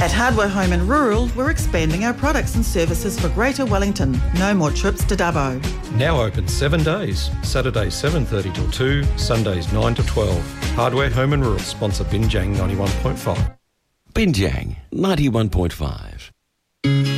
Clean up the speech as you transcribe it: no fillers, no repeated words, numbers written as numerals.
At Hardware Home and Rural, we're expanding our products and services for Greater Wellington. No more trips to Dubbo. Now open 7 days. Saturdays 7:30 till 2, Sundays 9 to 12. Hardware Home and Rural sponsor Binjang 91.5. Binjang 91.5.